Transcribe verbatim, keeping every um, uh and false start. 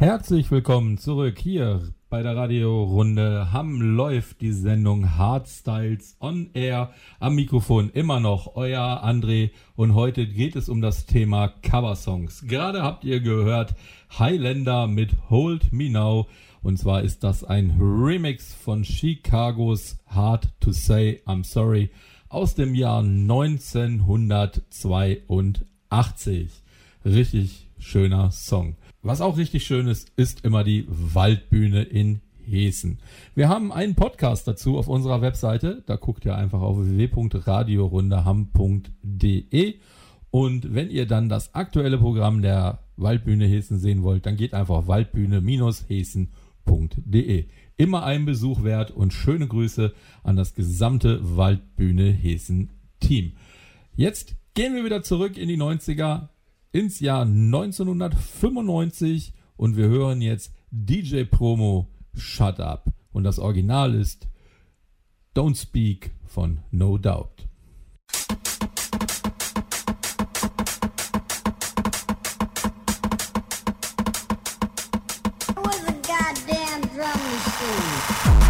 Herzlich willkommen zurück hier bei der Radiorunde. Hamm läuft die Sendung Hardstyles on Air. Am Mikrofon immer noch euer André und heute geht es um das Thema Coversongs. Gerade habt ihr gehört Highlander mit Hold Me Now und zwar ist das ein Remix von Chicagos Hard to Say I'm Sorry aus dem Jahr neunzehnhundertzweiundachtzig. Richtig schöner Song. Was auch richtig schön ist, ist immer die Waldbühne in Heeßen. Wir haben einen Podcast dazu auf unserer Webseite. Da guckt ihr einfach auf w w w punkt radiorundehamm punkt d e. Und wenn ihr dann das aktuelle Programm der Waldbühne Heeßen sehen wollt, dann geht einfach auf waldbühne Heeßen punkt d e. Immer einen Besuch wert und schöne Grüße an das gesamte Waldbühne Heeßen Team. Jetzt gehen wir wieder zurück in die neunziger, ins Jahr neunzehnhundertfünfundneunzig und wir hören jetzt D J Promo Shut Up und das Original ist Don't Speak von No Doubt.